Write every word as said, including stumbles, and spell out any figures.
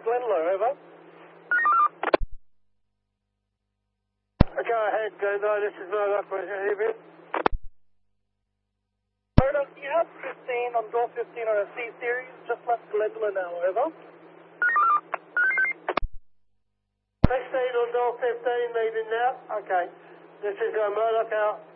Glendalough, over. Go ahead, Glendalough, this is Murdoch, we're here. Murdoch, you have fifteen on door fifteen on a C series, just left Glendalough now, over. sixteen on door fifteen, leaving now. Okay, this is uh, Murdoch out.